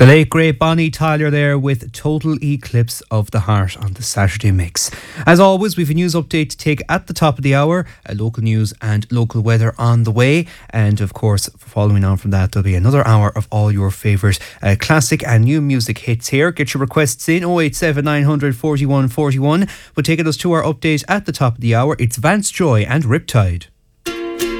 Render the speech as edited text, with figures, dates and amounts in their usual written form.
The late great Bonnie Tyler there with Total Eclipse of the Heart on the Saturday Mix. As always, we've a news update to take at the top of the hour, local news and local weather on the way. And of course, following on from that, there'll be another hour of all your favourite classic and new music hits here. Get your requests in 087 900 41 41. But taking us to our update at the top of the hour, it's Vance Joy and Riptide.